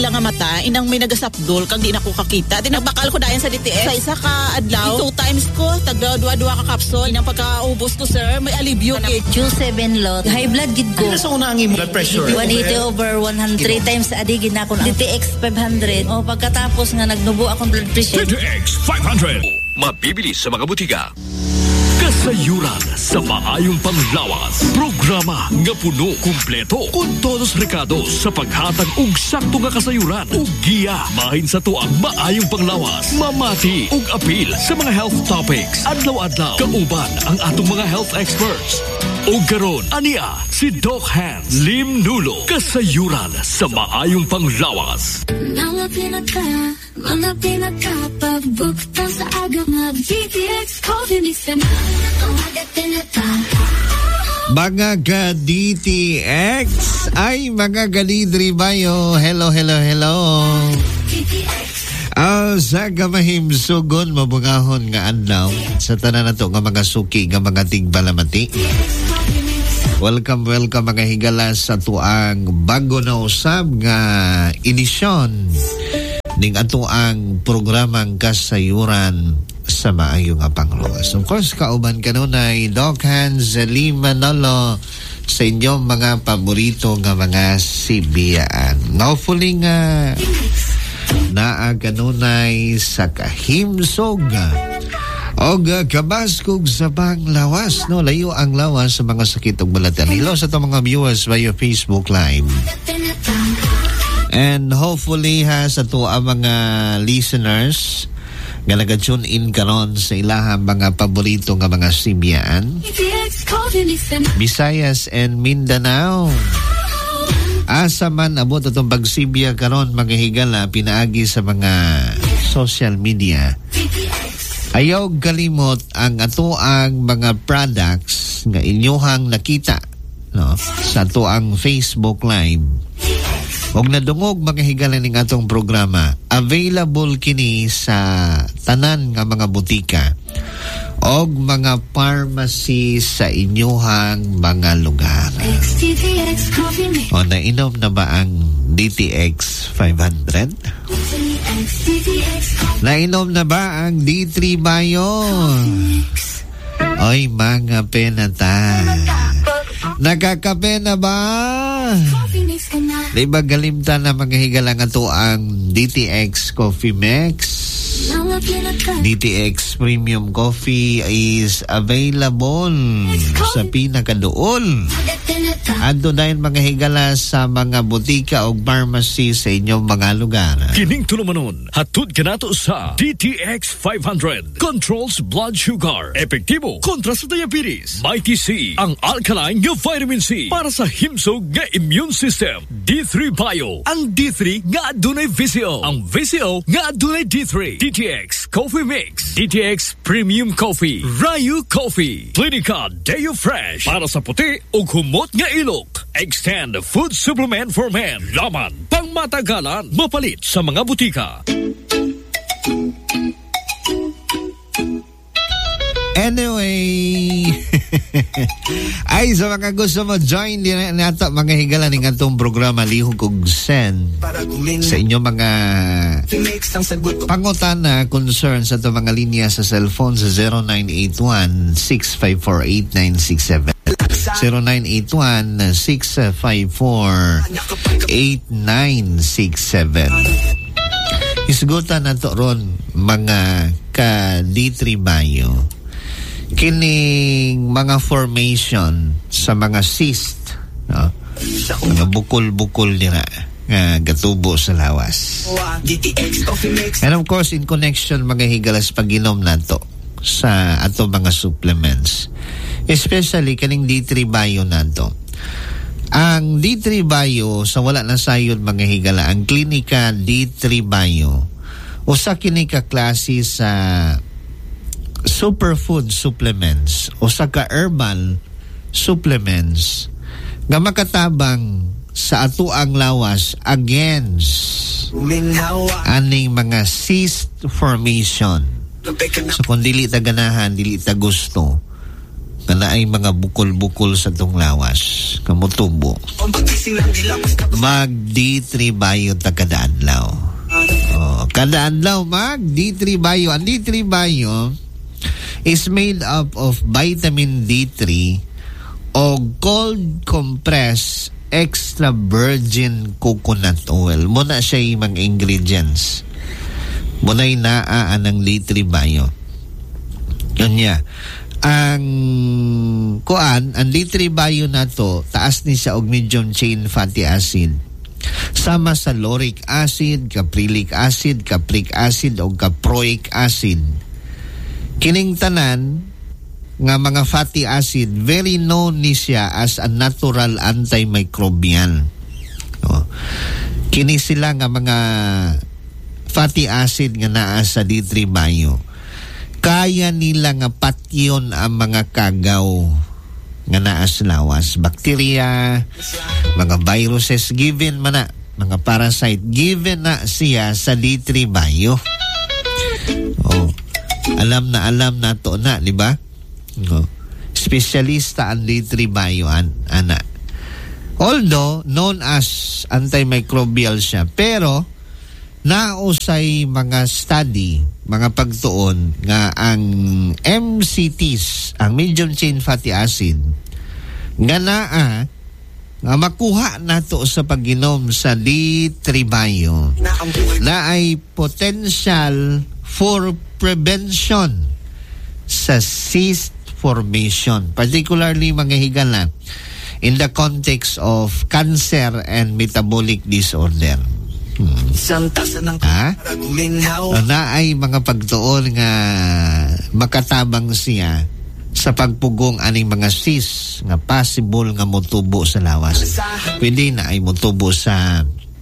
lang nga mata, inang may nagasapdol kang di na ko kakita. Nagbakal ko dayan sa DTX. Sa isa ka adlaw, 2 times ko, tagdua-dua ka kapsol. Inang pagkaubos ko, sir, may alibyo kay. 7 lot. High blood gid ko. Ano sa unang imo blood pressure? 180/100 3 times sa adigid na ako. DTX 500. O pagkatapos nga nagnubo akong blood pressure. DTX 500. Mabibili sa mga butika. Kasayuran sa maayong panglawas. Programa nga puno, kumpleto, kun todos recados sa paghatag og sakto nga kasayuran. Ug giya mahin sa tuang maayong panglawas. Mamati ug apil sa mga health topics. Adlaw-adlaw kauban ang atong mga health experts. O karon ania si Doc Hans Lim Nulo. Kasayuran sa maayong panglawas. Mga pinaka pagbukta sa aga ng DTX Coffee Mix na mga ka-DTX ay mga galidri bayo. Hello. Sa gamahim sugon mabungahon nga adlaw sa tanan nato nga mga suki nga mga tigbalamati. Welcome mga higala sa tuang bago na usab nga edisyon ning ato ang programang Kasayuran sa maayong panglawas. Of course, kauban kanunay Doc Hans Lim Manolo sa inyong mga paborito nga mga sibiyaan. Hopefully nga naa kanunay sa kahimsog o kabaskog sa panglawas. No? Layo ang lawas sa mga sakit ug balatan. Hello sa itong mga viewers via Facebook Live. And hopefully sa to ang mga listeners nga nag-tune in karon sa ilahang mga paborito nga mga sibiyaan, Visayas and Mindanao. Asa man abot itong pagsibya karon mga higala pinaagi sa mga social media. Ayaw kalimot ang ato ang mga products nga inyuhang nakita, no, sa to ang Facebook Live. Og nadungog mga higala ning atong programa, available kini sa tanan nga mga butika og mga pharmacy sa inyuhang mga lugar. O nainom na ba ang DTX 500? Nainom na ba ang D3 Bayo? Oy mga penata, nakakape na ba? Diba galimtan na mga higalang ato ang DTX Coffee Mix? DTX Premium Coffee is available sa pinakadool. Ando na yung mga higala sa mga butika o pharmacy sa inyong mga lugar. Kining tulumanon, hatod ka nato sa DTX 500. Controls blood sugar. Epektibo kontra sa diabetes. Mighty C, ang alkaline nga vitamin C para sa himsog nga immune system. D3 Bio, ang D3 nga adunay VCO. Ang VCO nga adunay D3. DTX Coffee Mix. DTX Premium Coffee. Rayu Coffee. Clinica Deo Fresh para sa puti o humot nga ilok. Extend food supplement for men. Laman pang matagalan, mapalit sa mga butika. Anyway, ay sa mga gusto mo join din nato mga higala ning atong programa Lihog ug Sen sa inyo mga pangutana concern sa itong mga linya sa cellphone sa 0981-654-8967 0981-654-8967. Isgutan nato ron mga ka D3 Bayo kining mga formation sa mga cyst, no? Mga bukol-bukol nila nga gatubo sa lawas. And of course in connection mga higalas pag-inom nato sa ato mga supplements, especially kaning D3 Bio nato. Ang D3 Bio sa wala na sayod mga higala, ang klinika D3 Bio usa kini ka klase sa superfood supplements o sa ka-herbal supplements nga makatabang sa ato ang lawas against aning mga cyst formation. So kung dili ta ganahan, dili ta gusto, Kana ay mga bukol-bukol sa tong lawas kamutubo. Mag D3 Bio ta kada adlaw. Kada adlaw mag D3 Bio. Ang D3 Bio is made up of vitamin D3 o cold compressed extra virgin coconut oil. Muna siya yung mga ingredients. Muna'y naaan ng D3 Bio. Yun niya. Ang D3 Bio na to, taas ni siya og medium chain fatty acid. Sama sa lauric acid, caprylic acid, capric acid o caproic acid. Kining tanan nga mga fatty acid, very known ni siya as a natural antimicrobial. Kini sila nga mga fatty acid nga naa sa D3 Bio. Kaya nila nga patyon ang mga kagaw nga naa sa lawas. Bakterya, mga viruses, given man na, mga parasite, given na siya sa D3 Bio. Alam na to na, di ba? Specialista ang D3 Bio, ana. Although, known as antimicrobial siya, pero nausay mga study, mga pagtuon nga ang MCTs, ang medium chain fatty acid, nga naa nga makuha nato sa pag-inom sa D3 Bio na ay potential for prevention sa cyst formation, particularly mga higala in the context of cancer and metabolic disorder. Na ay mga pagtuon nga makatabang siya sa pagpugong aning mga cyst nga possible nga motubo sa lawas. Pwede na ay motubo sa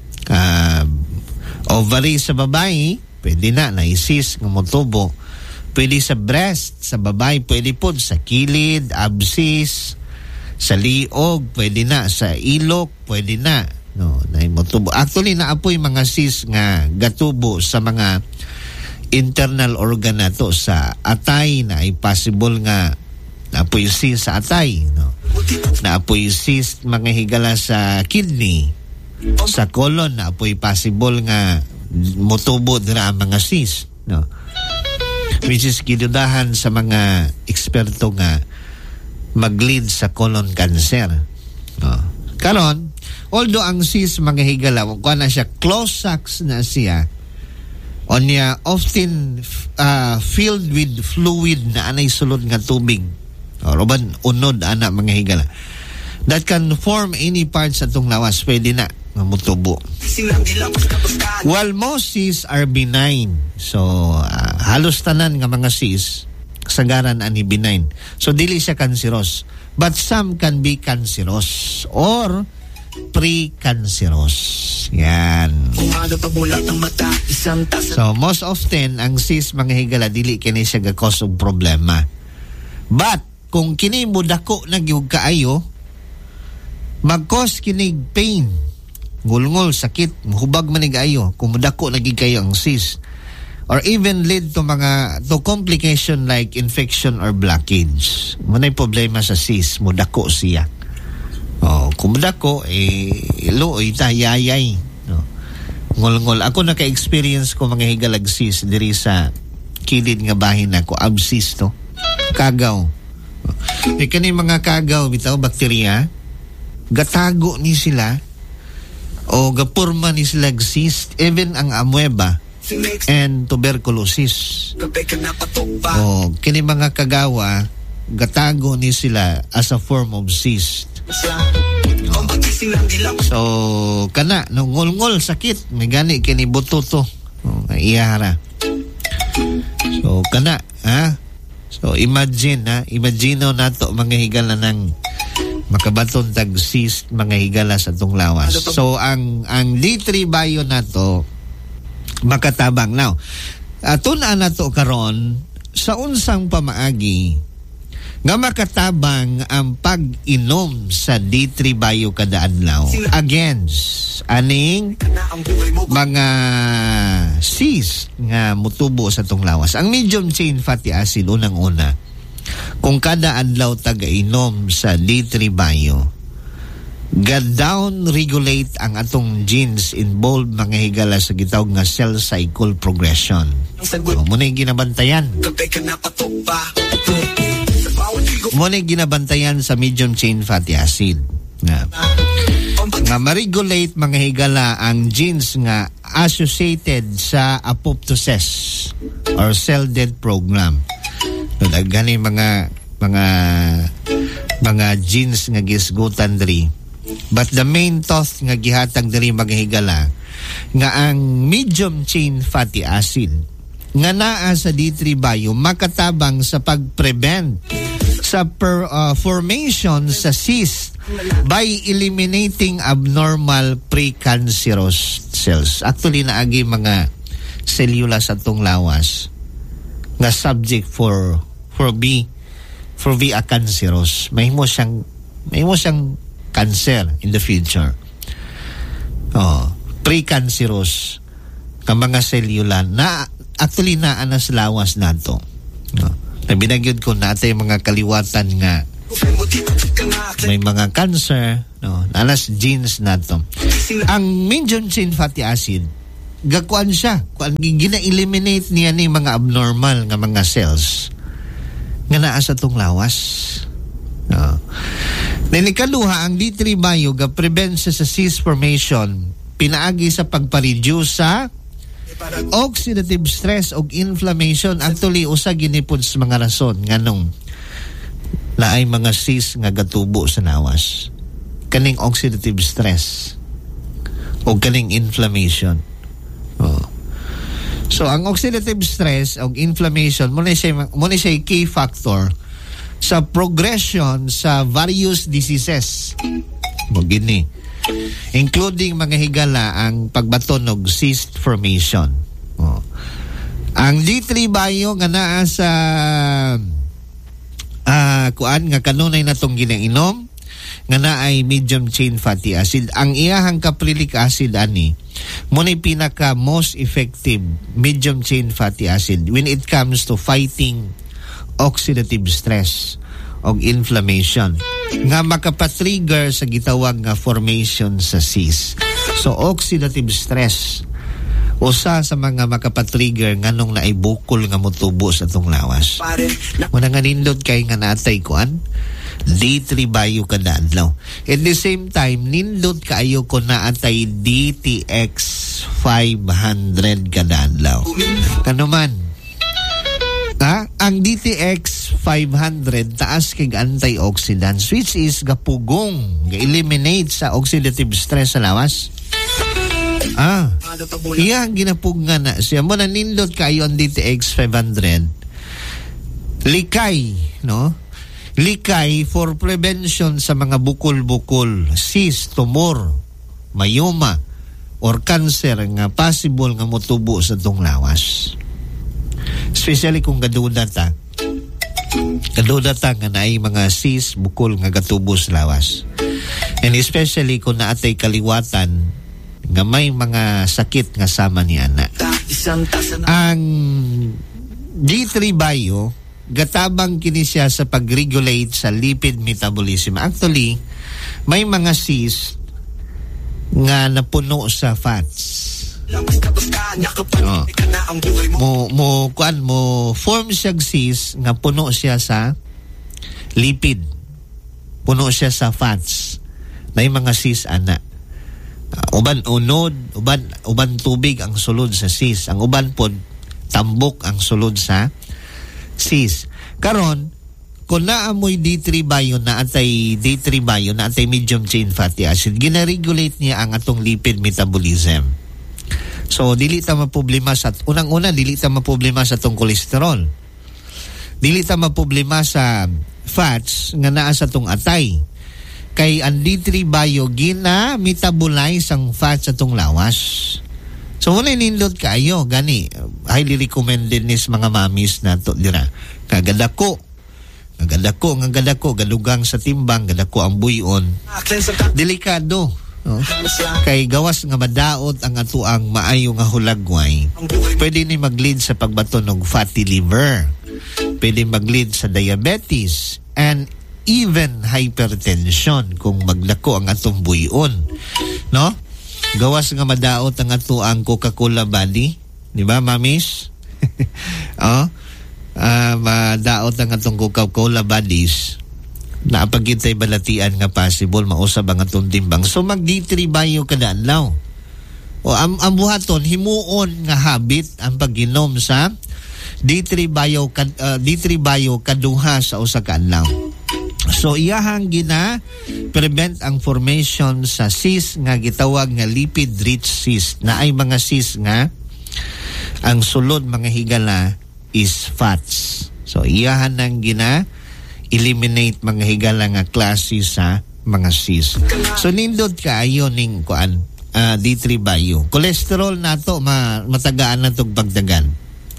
ovary sa babae, pwede na cyst nga motubo. Pwede sa breast sa babae, pwede po sa kilid, abscess, sa liog, pwede na sa ilok, pwede na. No, na motubo. Actually, naapoy mga cyst nga gatubo sa mga internal organ nato sa atay na ay possible nga naapoy cyst sa atay. No? Naapoy cyst mga higala sa kidney, sa colon, naapoy possible nga motubo dira ang mga cyst. No? Which is gidudahan sa mga eksperto nga mag-lead sa colon cancer. No? Karon, although ang cyst mga higala, kung na siya, close sacks na siya, onya often filled with fluid na anay sulod nga tubig, or uban unod ana mga higala, that can form any parts sa itong lawas, pwede na mamutubo. While most cysts are benign, so halos tanan nga mga cysts kasagaran ani benign, so dili siya cancerous, but some can be cancerous or pre-cancerous. Yan. So most often ang cyst mga higala dili kini siya ga-cause of problema, but kung kini mo dako na gyud kaayo, mag-cause kinig pain, ngulngol, sakit, hubag man ayo kung mudako na gyud kayo ang cyst, or even lead to complication like infection or blockage. Manay problema sa cyst, mudako siya. Kung mudako, luoy ta, yayay. No? Ngol-ngol. Ako naka-experience ko mga higalag cyst diri sa kilid nga bahin ako, abscess to. Kagaw. Kani mga kagaw, bitaw, bakterya, gatago ni sila, o gapurma ni sila cyst, even ang amoeba and tuberculosis. Kini mga kagawa, gatago ni sila as a form of cyst. So kana no, ngol-ngol, sakit, may gani kini buto to, iyara. So kana so imagine nato mga higala ng makabaton tag cyst mga higala sa tong lawas. So ang D3 Bio nato makatabang. Now tun-an nato karon sa unsang pamaagi nga makatabang ang pag-inom sa D3 Bio kada adlaw against aning mga cyst nga mutubo sa tong lawas. Ang medium chain fatty acid, unang-una, kung kada adlaw taga-inom sa D3 Bio, ga-down regulate ang atong genes involved mga higala sa gitawag nga cell cycle progression. Muna yung ginabantayan. Muna yung ginabantayan sa medium chain fatty acid. Nga ma-regulate mga higala ang genes nga associated sa apoptosis or cell death program. Gani mga genes nga gisgutan diri. But the main thought nga gihatag diri mga higala nga ang medium chain fatty acid nga naa sa D3 Bio makatabang sa pag-prevent sa formation sa cyst by eliminating abnormal precancerous cells. Actually naagi mga selula sa tong lawas nga subject for be a cancerous. Mahimo siyang cancer in the future. Precancerous ka mga selula na actually naa na sa lawas nato. Binagyod ko natin mga kaliwatan nga may mga cancer, alas genes nato. Ang medium chain fatty acid, gakuan siya. Gina-eliminate niya ni mga abnormal nga mga cells nga naa sa tong lawas. Nilikaluha, ang D3 Bio ga-prevent sa cyst formation, pinaagi sa pagpa-reduce sa oxidative stress o inflammation. Actually, usa ginipod sa mga rason nganong laay mga cyst nga gatubo sa lawas. Kaning oxidative stress o kaning inflammation. So, ang oxidative stress o inflammation, muna siya key factor sa progression sa various diseases. Gini, including mga higala ang pagbatonog cyst formation. Ang D3 Bio nga naa sa kuan nga kanunay natong ginainom nga naay medium chain fatty acid. Ang iyahang caprylic acid ani muna pinaka most effective medium chain fatty acid when it comes to fighting oxidative stress o inflammation nga makapatrigger sa gitawag nga formation sa cyst. So oxidative stress usa sa mga makapatrigger nganong naibukol nga motubo sa tong lawas. Muna nga nindot kay nga natay kuan D3 Bio kada adlaw. At the same time nindot kaayo ko naatay DTX 500 kada adlaw. Kanuman ang DTX 500 taas kay antioxidants which is gapugong ga-eliminate sa oxidative stress sa lawas. Iya ang ginapugngan na siya. Muna nindot kayo ang DTX 500 likay, no? Likay for prevention sa mga bukol-bukol, cyst, tumor, myoma or cancer nga possible nga motubo sa tong lawas. Especially kung gaduda ta nga naay mga cyst, bukol nga gatubo sa lawas. And especially kung naatay kaliwatan nga may mga sakit nga sama ni ana. Ang D3 Bio gatabang kini siya sa pag-regulate sa lipid metabolism. Actually, may mga cyst nga napuno sa fats. Mo form siya cyst nga puno siya sa lipid. Puno siya sa fats. May mga cyst ana. Uban unod, uban tubig ang sulod sa cyst. Ang uban pod tambok ang sulod sa cyst. Karon kung naamoy D3 Bio na atay medium chain fatty acid, gina-regulate niya ang atong lipid metabolism. So dili ta maproblema sa unang-una, dili ta maproblema sa tong kolesterol. Dili ta maproblema sa fats nga naa sa tong atay. Kay ang D3 Bio gina-metabolize ang fats sa tong lawas. So wala nindot kaayo gani highly recommended nis mga mamis nato dira. Kagadako gadugang sa timbang, gadako ang buyon. Delikado. No? Kay gawas nga madaot ang atuang maayo nga hulagway, pwede ni mag-lead sa pagbato ng fatty liver. Pwede mag-lead sa diabetes and even hypertension kung maglako ang atong buyon. No? Gawas nga madaot ang ato ang Coca-Cola body. Di ba, mamis? Madaot ang atong Coca-Cola bodies. Naapagintay balatian nga possible mausab ang atong timbang. So mag D3 bio kada adlaw. O ang buhaton himuon nga habit ang pag-inom sa D3 bio kaduha sa usa ka adlaw. So iyahang gina prevent ang formation sa cyst nga gitawag nga lipid rich cyst, na ay mga cyst nga ang sulod mga higala is fats. So iyahan nang gina eliminate mga higala nga klase sa mga cyst. So nindot kaayo ning kuan D3 bio. Cholesterol nato matagaan na tog pagdagan.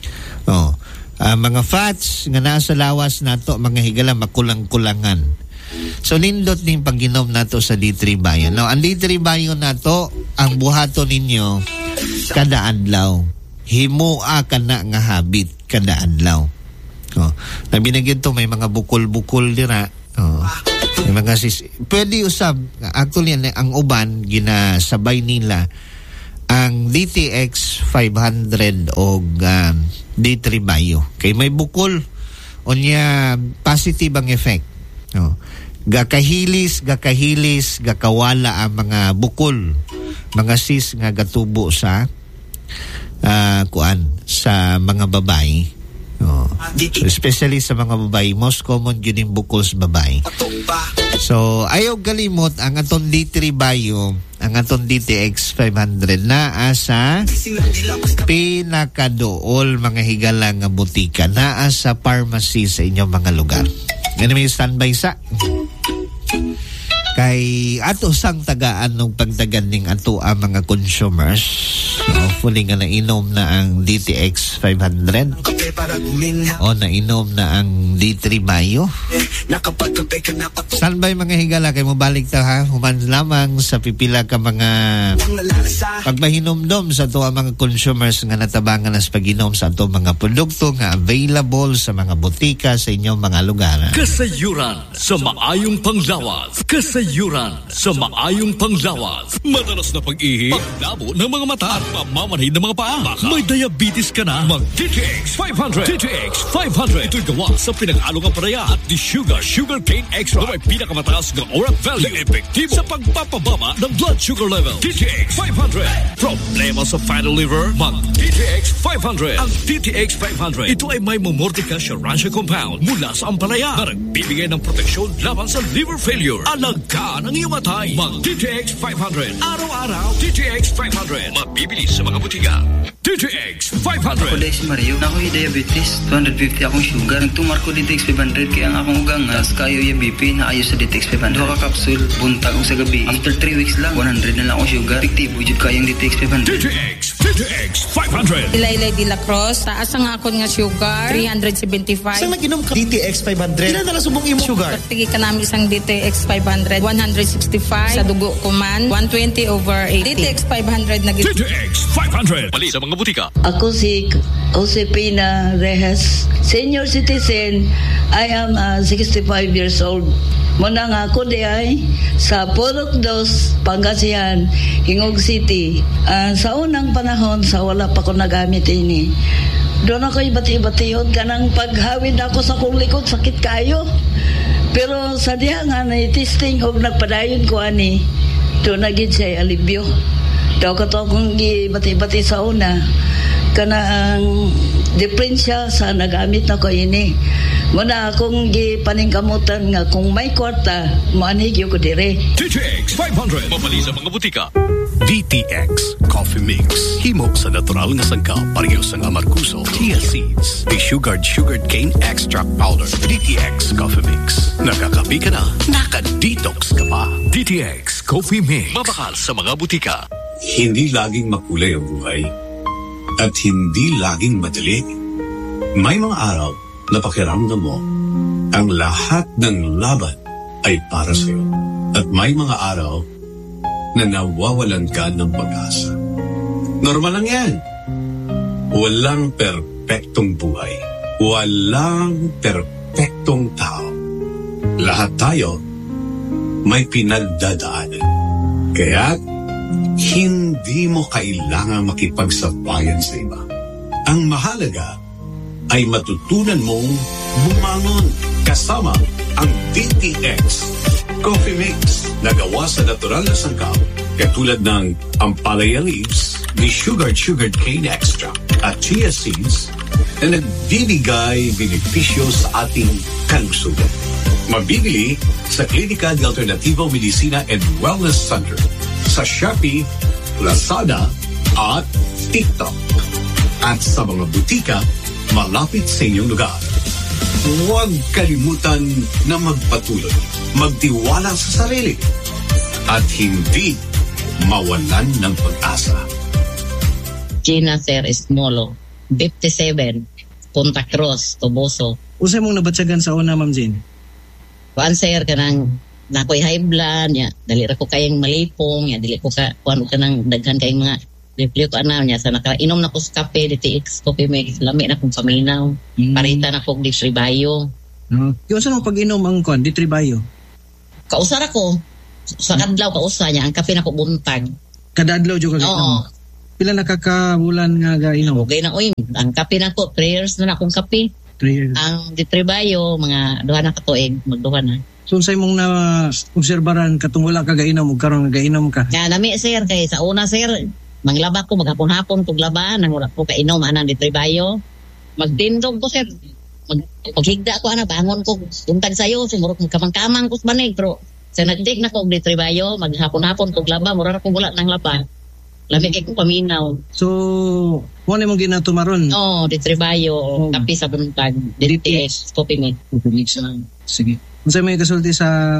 Mga fats nga nasa lawas nato mga higala makulang-kulangan. So nindot ning pag-inom nato sa D3 bio. Now ang D3 bio nato ang buhaton ninyo kada adlaw. Himua ka na nga habit kada adlaw. Nabinagyan to may mga bukol-bukol dira. May mga pwede usab. Actually ang uban ginasabay nila ang DTX 500 o D3 bio. Kay may bukol onya positive ang effect. Gakahilis, gakawala ang mga bukol, mga sis nga gatubo sa sa mga babae. Especially sa mga babae, most common yun yung bukol sa babae. So ayaw galimot ang atong D3 bio, ang atong DTX 500 na asa pinakadool mga higala nga butika, na asa pharmacy sa inyong mga lugar. Ngayon may standby sa kay ato sang tagaan ng pagdagan ning ato ang mga consumers. Hopefully nga nainom na ang DTX 500 o nainom na ang D3 bio. Standby mga higala, kay mo balik ta ha. Human lamang sa pipila ka mga pagmahinomdom sa ato ang mga consumers nga natabangan as pag-inom sa ato mga produkto nga available sa mga butika sa inyong mga lugar. Kasayuran sa maayong panglawas. Kasayuran sa maayong panglawas. Madalas na pag-ihi, paglabo ng mga mata at pamamanhid ng mga paa. May diabetes ka na? Mag DTX 500. DTX 500. Ito'y gawa sa pinag-along aparaya at di sugar cane extra na may pinakamataas ng ORAC value. Epektibo sa pagpapababa ng blood sugar level. DTX 500. Problema sa fatty liver? Mag DTX 500. Ang DTX 500. Ito ay may Momortica Sharansha compound mula sa ampalaya na nagbibigay ng proteksyon laban sa liver failure. Alagaan ang iyong matay. Mag DTX 500. Araw-araw DTX 500. Mabibili sa mga butika. DTX 500. Ako dahil si Mario, ako'y diabetes, 250 akong sugar. Nagtumar ko DTX 500 kaya ang akong ugangas, kayo yung BP na ayos sa DTX 500. Duha ka kapsul, buntag ko sa gabi. After 3 weeks lang, 100 na lang akong sugar. Fiktibo jud kayong DTX 500. DTX 500. Ilaylay de la Cruz, taas ang akon nga sugar, 375. Saan nag-inom ka DTX 500? Ilan na lang subong imo sugar? Pagtigi ka namin isang DTX 500, 165. Sa dugo ko man, 120/80. DTX 500 na DTX 500. Mali sa mga butika. Ako si Josepina Rehes, senior citizen. I am 65 years old. Muna nga ako di ay sa Purok 2, Pangasinan, Hingog City. Sa unang panahon, sa wala pa ko nagamit ini. Doon ako ibati-ibati yun. Kanang paghawid ako sa kong likod, sakit kayo. Pero sa diha nga na-testing o nagpadayon ko ani, doon naging siya alibyo. Daw ka to akong ibati-ibati sa una. Kana ang diferensya sa nagamit na ko ini. Muna akong gipaningkamutan nga kung may kwarta, maanhigyo ko dire. DTX 500. Mabali sa mga butika. DTX Coffee Mix. Himo sa natural nga sangka, pareho sa amarguso, chia seeds, sugared cane extract powder. DTX Coffee Mix. Nakakapi ka na, naka-detox ka pa. DTX Coffee Mix. Mabakal sa mga butika. Hindi laging makulay ang buhay at hindi laging madali. May mga araw na pakiramdam mo ang lahat ng laban ay para sa iyo. At may mga araw na nawawalan ka ng pag-asa. Normal lang yan. Walang perpektong buhay. Walang perpektong tao. Lahat tayo may pinagdadaanan. Kaya hindi mo kailangan makipagsabayan sa iba. Ang mahalaga ay matutunan mong bumangon kasama ang DTX Coffee Mix na gawa sa natural na sangkap katulad ng ampalaya leaves, ni sugared cane extract at chia seeds na nagbibigay benepisyo sa ating kalusugan. Mabibili sa Clínica de Alternativo Medicina and Wellness Center sa Shopee, Lazada at TikTok. At sa mga butika malapit sa inyong lugar. Huwag kalimutan na magpatuloy, magtiwala sa sarili, at hindi mawalan ng pag-asa. Gina Sir Esmolo, 57, Punta Cruz, Toboso. Usay mong nabatsagan sa una, Ma'am Jean? Kuan sir, kanang nakoy high blood, ya, dali ra ko kayang malipong, ya, dili ko kuan ka ng daghan kayong mga review ko niya sa nakainom na ko sa kape, DTX Coffee Mix, lami na kong paminaw, parita na kong distribayo. Yung saan mo pag-inom ang kuan, distribayo? Kausar ako, sa kadlaw kausa niya, ang kape na ko buntag. Kadadlaw juga ka? Oo. Pila nakakabulan nga gainom? Okay na, uy, ang kape na ko, 3 years na akong kape. 3 years. Ang distribayo, mga 2 na katuig, magduha na. So sa'yo mong na-obserbaran katong wala ka gainom, o karon gainom ka? Kaya nami sir, kay sa una sir, manglaba ko, maghapon-hapon kong laba, nang wala ko kainom, anang ditribayo. Magtindog ko, sir. Paghigda ko, bangon ko, buntag sa'yo, siguro kamang-kamang ko sa manig, pero sa nagdig na ko, ditribayo, maghapon-hapon kong laba, mura ko wala ng laba. Lamig kay kong paminaw. So, wala mong ginatumaron? Oo, ditribayo, kapi sa buntag, DTX, Coffee Mix. Coffee Mix lang. Sige. Masaya may kasulti sa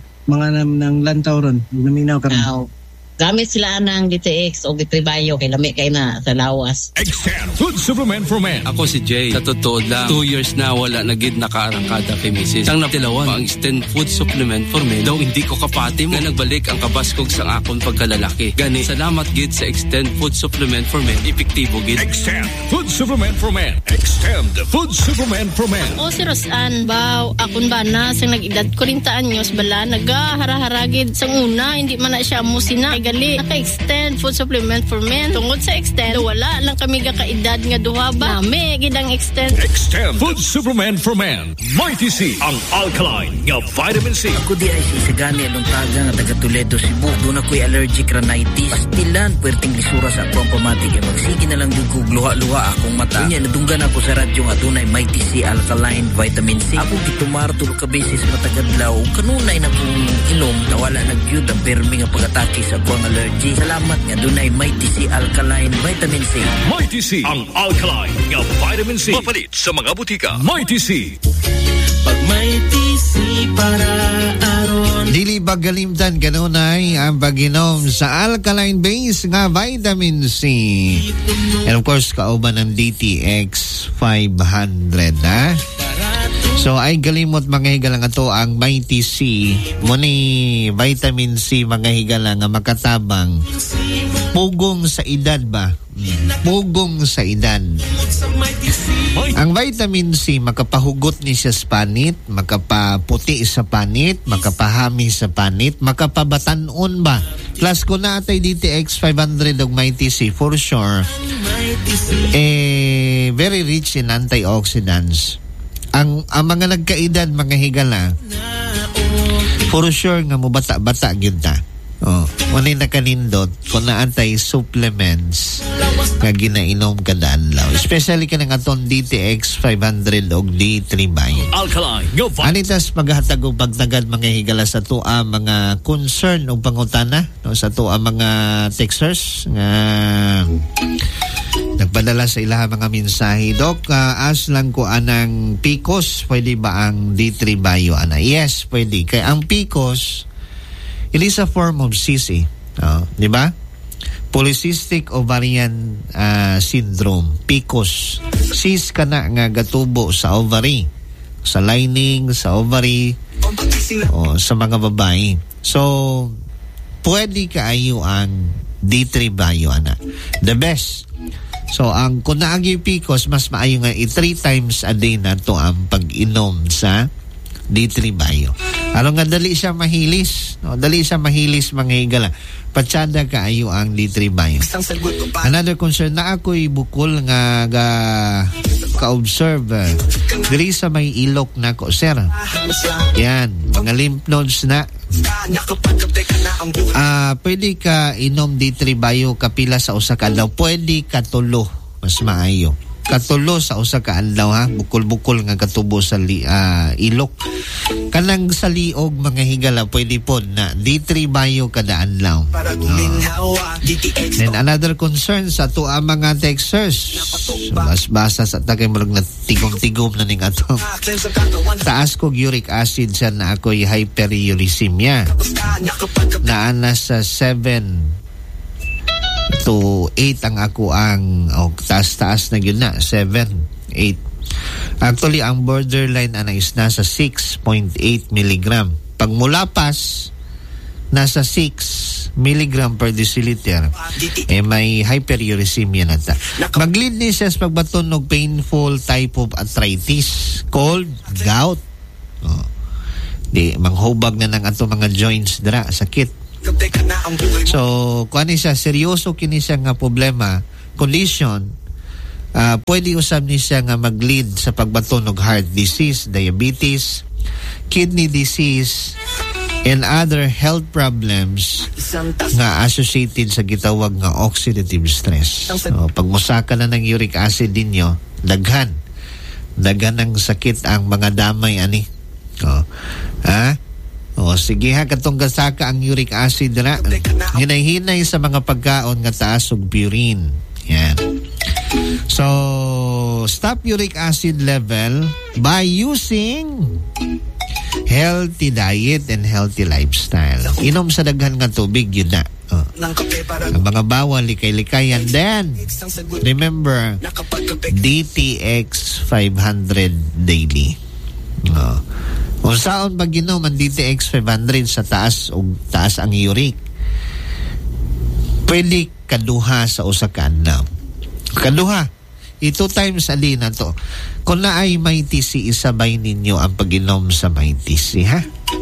mga ng lantaw ron, naminaw ka ron. Gamit sila ng DTX o ditribayo kay lami kay na sa lawas. Extend Food Supplement for Men. Ako si Jay. Sa totoo lang, 2 years na wala na gid nakaarangkada kay Mrs. Ang naptilawan, ang Extend Food Supplement for Men. Daw hindi ko kapati mo na nagbalik ang kabaskog sa akon pagkalalaki. Gani, salamat gid sa Extend Food Supplement for Men. Epektibo gid. Extend Food Supplement for Men. Extend Food Supplement for Men. O si Rosan, baw, akon ba na sa nag-edad 40 anyos bala, nagahara-haragid sa una, hindi man na siya musina. Gali, naka-extend food supplement for men. Tungod sa extend, wala lang kami kakaedad nga duha ba. Nami, gidang extend. Extend Food Supplement for Men. Mighty C, ang alkaline nga vitamin C. Ako di ay sisagani aluntaga nga taga Toledo, Cebu. Doon ako'y allergic rhinitis. Pastilan, puwerteng lisura sa akong pamatik. E magsige na lang yung luha-luha akong mata. Kunya, nadunggan ako sa radyo nga doon ay Mighty C alkaline vitamin C. Ako gitumar tulog ka beses matagadlaw. Kanunay na kong inom, nawala nagyud ang permi nga pag-atake sa akong allergy. Salamat nga dunay Mighty C alkaline vitamin C. Mighty C, ang alkaline nga vitamin C. Mapalit sa mga butika. Mighty C. Pag Mighty C para aron. Dili bagalimtan kanunay ang pag-inom sa alkaline base nga vitamin C. And of course, kauban ng DTX 500, ha? So ay galimot mga higala nga to ang Mighty C. Muni vitamin C mga higala nga makatabang. Pugong sa edad ba? Pugong sa edad. Ang vitamin C makapahugot ni siya sa panit, makapaputi sa panit, makapahami sa panit, makapabatanon ba? Plus kung naatay DTX 500 og Mighty C for sure. Very rich in antioxidants. Ang mga nagkaedad mga higala for sure nga mo bata-bata gyud ta. Walay nakanindot kung naantay supplements nga ginainom kada adlaw, especially kanang aton DTX 500 og D3 Bio alkaline. Anitas maghatag og pagtagad mga higala sa tuwa mga concern o pangutana no, sa tuwa mga texters nga nagpadala sa ilaha mga mensahe. Dok, as lang ko anang PCOS, pwede ba ang D3 Bio ana? Yes, pwede. Kaya ang PCOS it is a form of CC, di ba? Polycystic Ovarian Syndrome, PCOS. Cis ka na nga gatubo sa ovary, sa lining, sa ovary, sa mga babae. So, pwede kaayo ang D3 Bio, ana. The best. So ang kung naagi PCOS, mas maayo nga 3 times a day na to ang pag-inom sa D3 Bio. Aron nga dali siya mahilis, no? Dali siya mahilis mga higala. Patsada kaayo ang D3 Bio. Another concern na ako'y bukol nga ka-observe diri sa may ilok na ko, sir. Yan, mga lymph nodes na. Pwede ka inom D3 Bio kapila sa usa ka adlaw. Pwede ka tulo, mas maayo. Katulo sa usa ka adlaw, ha, bukol-bukol nga katubo sa ilok. Kanang sa liog mga higala pwede po na D3 Bio kada adlaw. Then another concern sa tuwa mga texters, basa sa tagay murag na tigom-tigom na ning ato. Taas kog uric acid sa na ako'y hyperuricemia. Naana sa 7 to 8 ang ako ang taas-taas na yun na 7, 8. Actually ang borderline is nasa 6.8 milligram. Pag mulapas nasa 6 milligram per deciliter, may hyperuricemia na ta. Maglid ni siya sa pagbaton ng painful type of arthritis, cold, gout. Di manghubag na ng ato mga joints dira, sakit. So, kung ano siya, seryoso kini siya nga problema, condition, pwede usab ni siya nga mag-lead sa pagbaton og heart disease, diabetes, kidney disease, and other health problems nga associated sa gitawag nga oxidative stress. So, pag musaka na ng uric acid ninyo, daghan ng sakit ang mga damay ani. Sige ha, katong gasaka ang uric acid na. Hinay-hinay sa mga pagkaon nga taas og purine. Yan. So, stop uric acid level by using healthy diet and healthy lifestyle. Inom sa daghan nga tubig, yun na. Ang mga bawal, likay-likay. And then, remember, DTX 500 daily. Kung saan pag ginom ang DTX 500 sa taas o taas ang uric, pwede kaduha sa usa ka adlaw. Kaduha. 2 times a day na to. Kung na ay may TC, isabay ninyo ang pag-inom sa may TC, ha?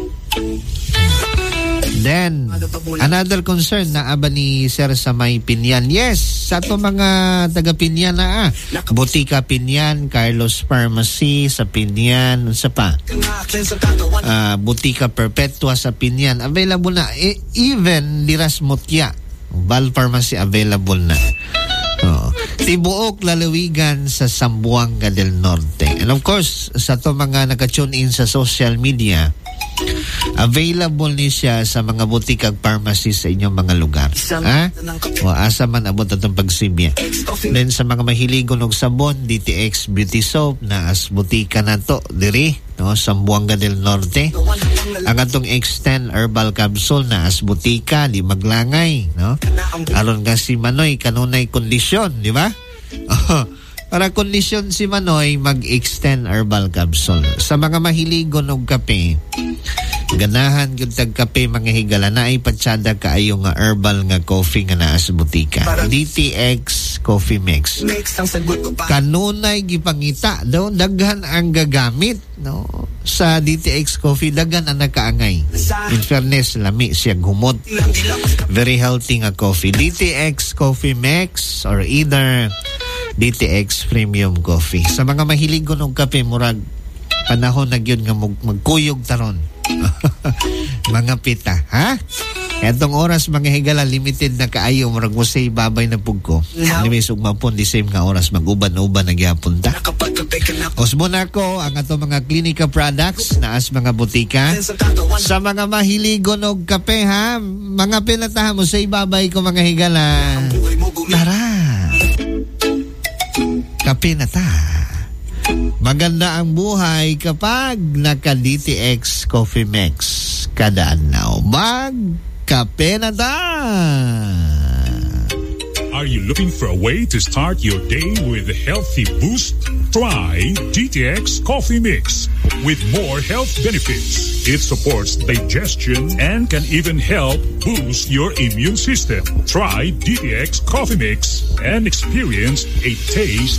Then, another concern na aba ni Sir sa may Pinyan. Yes, sa to mga taga Pinyan na Butika Pinyan, Carlos Pharmacy sa Pinyan, sa pa. Butika Perpetua sa Pinyan. Available na. Even Liras Mutya, Val Pharmacy available na. Tibuok lalawigan sa Zamboanga del Norte. And of course, sa to mga naka-tune in sa social media, available ni siya sa mga butikag pharmacy sa inyong mga lugar. O asa man abot atong pagsibya. Then sa mga mahiligon og sabon, DTX Beauty Soap na as butika na to diri, no, sa Zamboanga del Norte. Ang atong Extend Herbal Capsule na as butika, di maglangay, no? Aron nga si Manoy kanunay kondisyon, di ba? Para kondisyon si Manoy, mag-Extend Herbal Capsule. Sa mga mahiligon og kape, ganahan gyud tag kape mga higala na ay patsada kaayo nga herbal nga coffee nga naa sa butika. DTX Coffee Mix. Kanunay gipangita daw, daghan ang gagamit, no? Sa DTX Coffee, daghan ang nakaangay. In fairness, lami siya humot. Very healthy nga coffee. DTX Coffee Mix or either DTX Premium Coffee. Sa mga mahiligon og kape, murag panahon na gyud nga magkuyog taron. Mga pita, ha? Etong oras mga higala, limited na kaayo, murag mo say babay na pugko. Anyways, ugmapon, di same nga oras, mag-uban-uban na gyapon ta. Osmo na ko ang ato mga klinika products na as mga butika. Sa mga mahiligon og kape, ha? Mga pinatahan mo say babay ko mga higala. Tara! Kape na ta. Maganda ang buhay kapag naka-DTX Coffee Mix kada adlaw. Magkape na ta! Are you looking for a way to start your day with a healthy boost? Try DTX Coffee Mix. with more health benefits. It supports digestion and can even help boost your immune system. Try DTX Coffee Mix and experience a taste